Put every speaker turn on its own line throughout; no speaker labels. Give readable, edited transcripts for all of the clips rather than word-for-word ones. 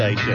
Station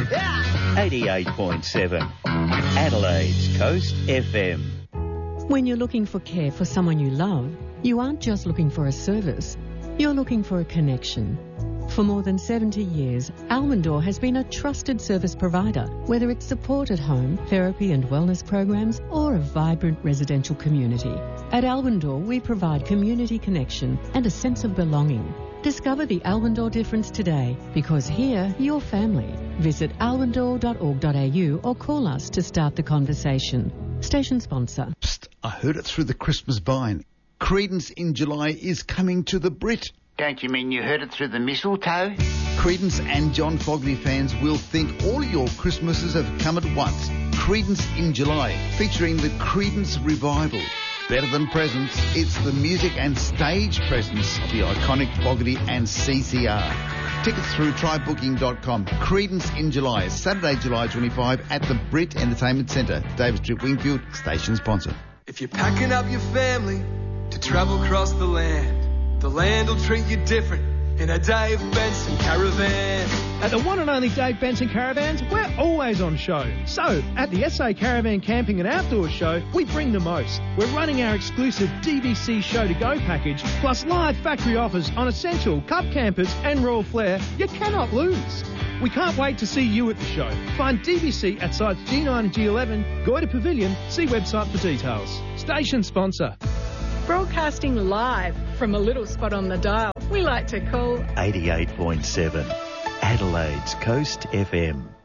88.7 Adelaide's Coast FM.
When you're looking for care for someone you love, you aren't just looking for a service, you're looking for a connection. For more than 70 years, Almondor has been a trusted service provider, whether it's support at home, therapy and wellness programs, or a vibrant residential community. At Almondor, we provide community connection and a sense of belonging. Discover the Almondor difference today, because here, you're family. Visit almondor.org.au or call us to start the conversation. Station sponsor.
Psst, I heard it through the Christmas vine. Creedence in July is coming to the Brit.
Don't you mean you heard it through the mistletoe?
Creedence and John Fogerty fans will think all your Christmases have come at once. Creedence in July, featuring the Creedence Revival. Better than presents, it's the music and stage presence of the iconic Fogerty and CCR. Tickets through trybooking.com. Creedence in July, Saturday, July 25 at the Brit Entertainment Centre. David Street, Wingfield, station sponsor.
If you're packing up your family to travel across the land will treat you different in a Dave Benson Caravan.
At the one and only Dave Benson Caravans, we're always on show. So, at the SA Caravan Camping and Outdoors Show, we bring the most. We're running our exclusive DVC Show to Go package, plus live factory offers on Essential, Cup Campers and Royal Flair you cannot lose. We can't wait to see you at the show. Find DVC at sites G9 and G11, Goiter Pavilion, see website for details. Station sponsor.
Broadcasting live from a little spot on the dial we like to call
88.7 Adelaide's Coast FM.